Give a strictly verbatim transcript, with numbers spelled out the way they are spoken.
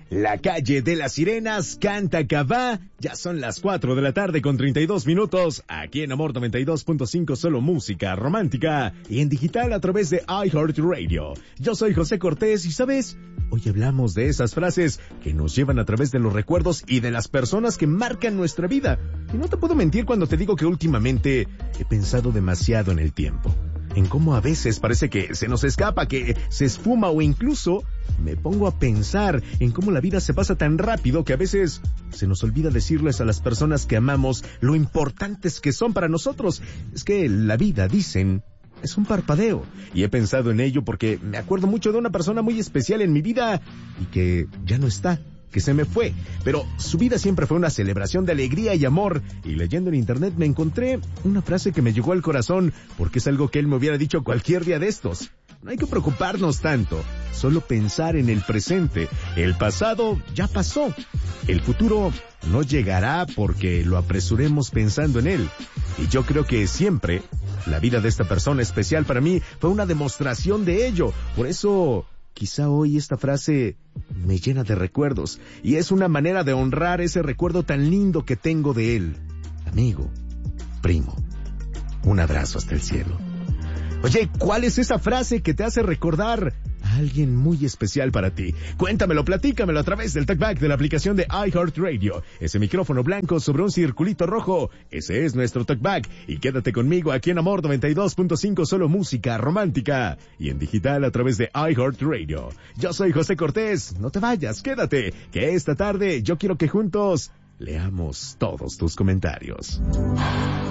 La calle de las sirenas canta Cabá. Ya son las cuatro de la tarde con treinta y dos minutos. Aquí en Amor noventa y dos punto cinco, solo música romántica. Y en digital a través de iHeartRadio. Yo soy José Cortés y ¿sabes? Hoy hablamos de esas frases que nos llevan a través de los recuerdos y de las personas que marcan nuestra vida. Y no te puedo mentir cuando te digo que últimamente he pensado demasiado en el tiempo. En cómo a veces parece que se nos escapa, que se esfuma, o incluso me pongo a pensar en cómo la vida se pasa tan rápido que a veces se nos olvida decirles a las personas que amamos lo importantes que son para nosotros. Es que la vida, dicen, es un parpadeo. Y he pensado en ello porque me acuerdo mucho de una persona muy especial en mi vida y que ya no está, que se me fue, pero su vida siempre fue una celebración de alegría y amor. Y leyendo en internet me encontré una frase que me llegó al corazón, porque es algo que él me hubiera dicho cualquier día de estos. No hay que preocuparnos tanto, solo pensar en el presente. El pasado ya pasó. El futuro no llegará porque lo apresuremos pensando en él. Y yo creo que siempre la vida de esta persona especial para mí fue una demostración de ello. Por eso quizá hoy esta frase me llena de recuerdos y es una manera de honrar ese recuerdo tan lindo que tengo de él. Amigo, primo, un abrazo hasta el cielo. Oye, ¿cuál es esa frase que te hace recordar a alguien muy especial para ti? Cuéntamelo, platícamelo a través del talkback de la aplicación de iHeartRadio. Ese micrófono blanco sobre un circulito rojo, ese es nuestro talkback. Y quédate conmigo aquí en Amor noventa y dos punto cinco, solo música romántica. Y en digital a través de iHeartRadio. Yo soy José Cortés, no te vayas, quédate, que esta tarde yo quiero que juntos leamos todos tus comentarios.